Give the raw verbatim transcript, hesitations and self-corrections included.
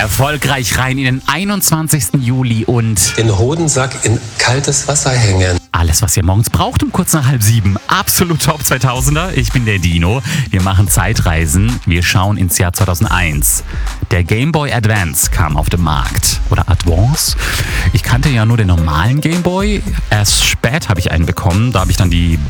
Erfolgreich rein in den einundzwanzigsten Juli und den Hodensack in kaltes Wasser hängen. Alles, was ihr morgens braucht, um kurz nach halb sieben. Absolut Top zweitausender. Ich bin der Dino. Wir machen Zeitreisen. Wir schauen ins Jahr zweitausendeins. Der Game Boy Advance kam auf den Markt. Oder Advance? Ich kannte ja nur den normalen Game Boy. Erst spät habe ich einen bekommen. Da habe ich dann die